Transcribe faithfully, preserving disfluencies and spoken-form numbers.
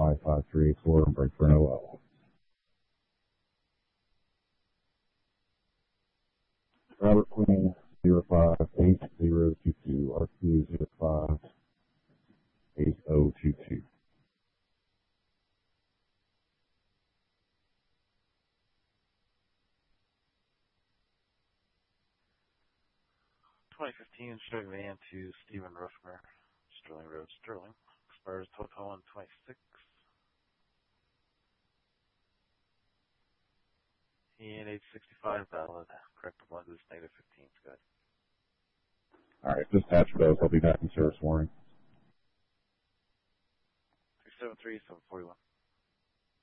five five three eight four and break for an O L. Robert Queen, zero five eight zero two two, R Q zero five eight zero two two. twenty fifteen Chevy van to Stephen Rushmer, Sterling Road, Sterling. Expires total on twenty-six. And age sixty-five valid. Correct blend is negative fifteen. Good. Alright, dispatch both. I'll be back in service warning. three seven three, seven four one.